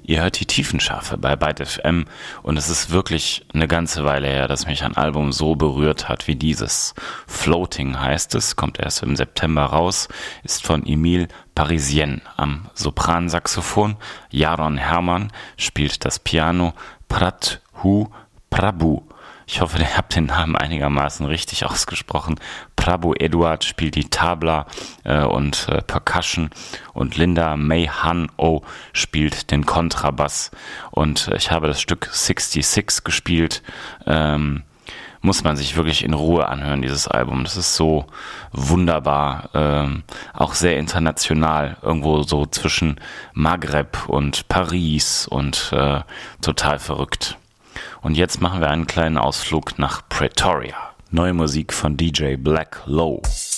Ihr hört die Tiefenschärfe bei Byte FM und es ist wirklich eine ganze Weile her, dass mich ein Album so berührt hat wie dieses. Floating heißt es, kommt erst im September raus, ist von Emile Parisien am Sopransaxophon, Jaron Hermann spielt das Piano, Prathu Prabhu. Ich hoffe, ihr habt den Namen einigermaßen richtig ausgesprochen. Prabhu Eduard spielt die Tabla und Percussion und Linda May Han-Oh spielt den Kontrabass. Und ich habe das Stück 66 gespielt. Muss man sich wirklich in Ruhe anhören, dieses Album. Das ist so wunderbar, auch sehr international, irgendwo so zwischen Maghreb und Paris und total verrückt. Und jetzt machen wir einen kleinen Ausflug nach Pretoria. Neue Musik von DJ Black Low.